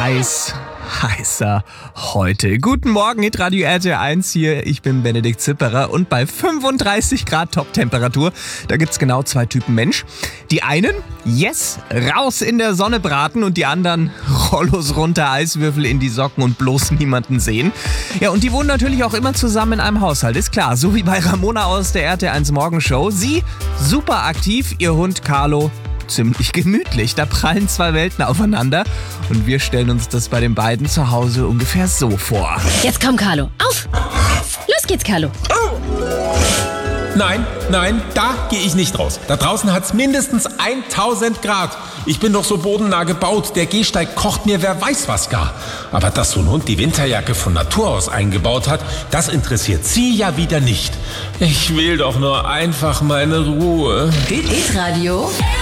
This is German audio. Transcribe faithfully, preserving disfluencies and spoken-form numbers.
heiß, heißer heute. Guten Morgen, Hitradio R T eins hier. Ich bin Benedikt Zipperer und bei fünfunddreißig Grad Top-Temperatur, da gibt's genau zwei Typen Mensch. Die einen, yes, raus in der Sonne braten und die anderen, Rollos runter, Eiswürfel in die Socken und bloß niemanden sehen. Ja, und die wohnen natürlich auch immer zusammen in einem Haushalt, ist klar. So wie bei Ramona aus der R T eins Morgenshow. Sie super aktiv, ihr Hund Carlo ziemlich gemütlich. Da prallen zwei Welten aufeinander und wir stellen uns das bei den beiden zu Hause ungefähr so vor. Jetzt komm, Carlo. Auf! Los geht's, Carlo. Nein, nein, da gehe ich nicht raus. Da draußen hat's mindestens tausend Grad. Ich bin doch so bodennah gebaut. Der Gehsteig kocht mir wer weiß was gar. Aber dass so ein Hund die Winterjacke von Natur aus eingebaut hat, das interessiert sie ja wieder nicht. Ich will doch nur einfach meine Ruhe. Hitradio